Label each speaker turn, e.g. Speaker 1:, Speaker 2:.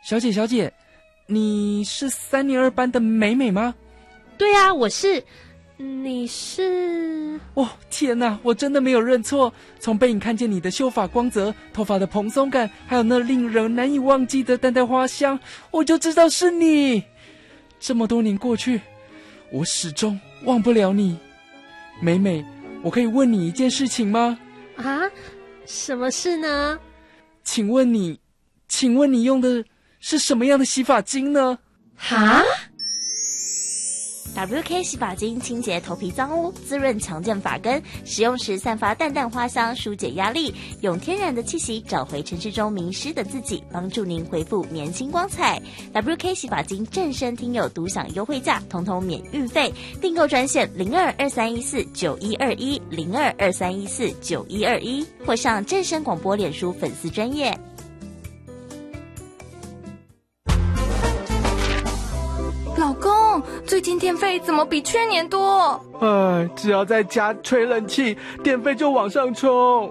Speaker 1: 小姐，你是3年2班的美美吗？
Speaker 2: 对啊，我是。你是？
Speaker 1: 哦，天哪，我真的没有认错。从背影看见你的秀发光泽、头发的蓬松感，还有那令人难以忘记的淡淡花香，我就知道是你。这么多年过去，我始终忘不了你。美美，我可以问你一件事情吗？
Speaker 2: 啊？什么事呢？
Speaker 1: 请问你用的是什么样的洗发精呢？
Speaker 2: 哈
Speaker 3: ？WK 洗发精清洁头皮脏污，滋润强健发根，使用时散发淡淡花香，疏解压力，用天然的气息找回城市中迷失的自己，帮助您恢复年轻光彩。WK 洗发精正声听友独享优惠价，统统免运费，订购专线02231491210223149121，或上正声广播脸书粉丝专页。
Speaker 4: 老公，最近电费怎么比去年多？
Speaker 1: 只要在家吹冷气，电费就往上冲。